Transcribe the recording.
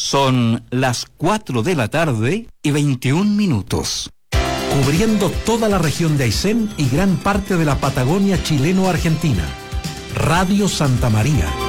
Son las 4 de la tarde y 21 minutos. Cubriendo toda la región de Aysén y gran parte de la Patagonia chileno-argentina. Radio Santa María.